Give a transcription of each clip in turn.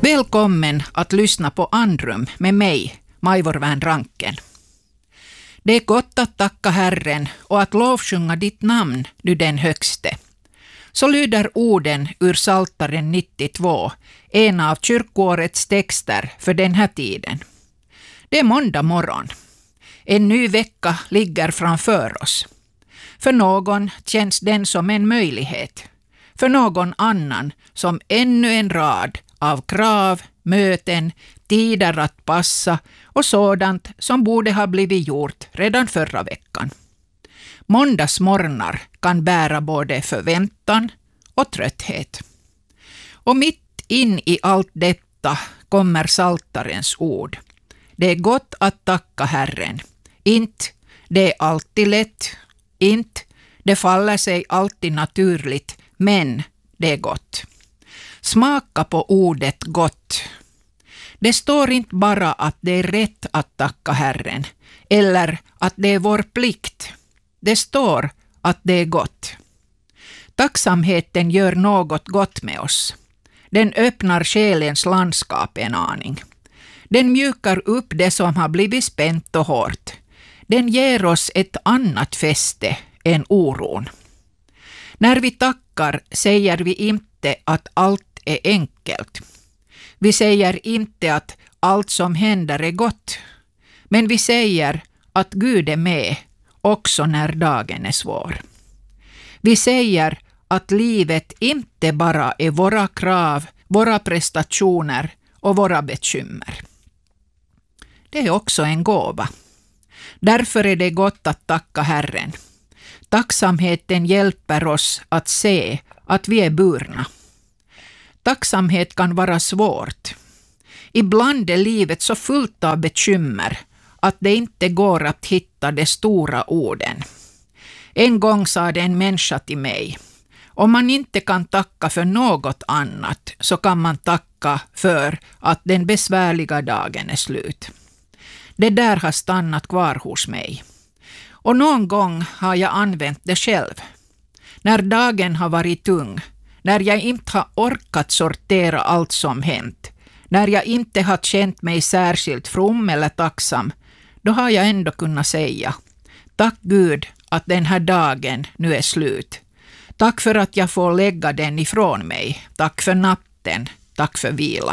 Välkommen att lyssna på Andrum med mig, Majvor Värn Ranken. Det är gott att tacka Herren och att lovsjunga ditt namn, du den högste. Så lyder orden ur Psaltaren 92, en av kyrkoårets texter för den här tiden. Det är måndag morgon. En ny vecka ligger framför oss. För någon känns den som en möjlighet. För någon annan som ännu en rad av krav, möten, tider att passa och sådant som borde ha blivit gjort redan förra veckan. Måndagsmorgnar kan bära både förväntan och trötthet. Och mitt in i allt detta kommer Psaltarens ord. Det är gott att tacka Herren. Inte det är alltid lätt, inte det faller sig alltid naturligt, men det är gott. Smaka på ordet gott. Det står inte bara att det är rätt att tacka Herren eller att det är vår plikt. Det står att det är gott. Tacksamheten gör något gott med oss. Den öppnar själens landskap en aning. Den mjukar upp det som har blivit spänt och hårt. Den ger oss ett annat fäste än oron. När vi tackar säger vi inte att allt är enkelt. Vi säger inte att allt som händer är gott. Men vi säger att Gud är med också när dagen är svår. Vi säger att livet inte bara är våra krav, våra prestationer och våra bekymmer. Det är också en gåva. Därför är det gott att tacka Herren. Tacksamheten hjälper oss att se att vi är burna. Tacksamhet kan vara svårt. Ibland är livet så fullt av bekymmer att det inte går att hitta de stora orden. En gång sa en människa till mig: om man inte kan tacka för något annat så kan man tacka för att den besvärliga dagen är slut. Det där har stannat kvar hos mig. Och någon gång har jag använt det själv. När dagen har varit tung, när jag inte har orkat sortera allt som hänt, när jag inte har känt mig särskilt from eller tacksam, då har jag ändå kunnat säga: tack Gud att den här dagen nu är slut. Tack för att jag får lägga den ifrån mig. Tack för natten. Tack för vila.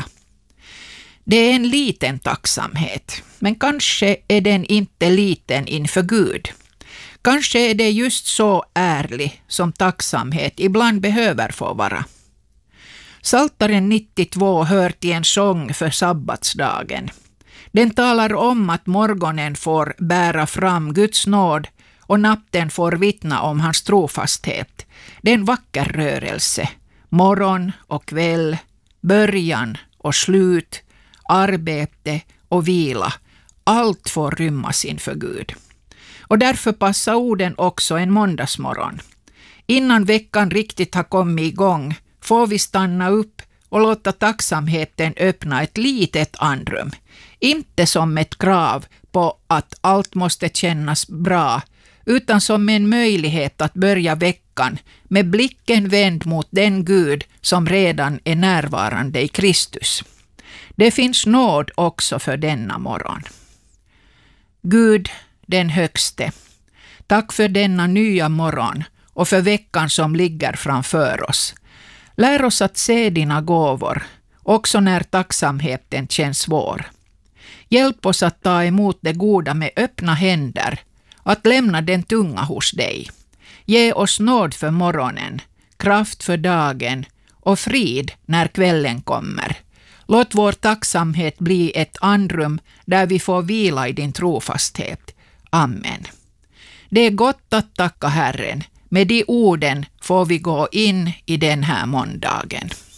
Det är en liten tacksamhet, men kanske är den inte liten inför Gud. Kanske är det just så ärlig som tacksamhet ibland behöver få vara. Psaltaren 92 hör till en sång för sabbatsdagen. Den talar om att morgonen får bära fram Guds nåd och natten får vittna om hans trofasthet. Det är en vacker rörelse. Morgon och kväll, början och slut, arbete och vila. Allt får rymmas inför Gud. Och därför passar orden också en måndagsmorgon. Innan veckan riktigt har kommit igång får vi stanna upp och låta tacksamheten öppna ett litet andrum. Inte som ett krav på att allt måste kännas bra, utan som en möjlighet att börja veckan med blicken vänd mot den Gud som redan är närvarande i Kristus. Det finns nåd också för denna morgon. Gud, den högste, tack för denna nya morgon och för veckan som ligger framför oss. Lär oss att se dina gåvor, också när tacksamheten känns svår. Hjälp oss att ta emot det goda med öppna händer, att lämna den tunga hos dig. Ge oss nåd för morgonen, kraft för dagen och frid när kvällen kommer. Låt vår tacksamhet bli ett andrum där vi får vila i din trofasthet. Amen. Det är gott att tacka Herren. Med de orden får vi gå in i den här måndagen.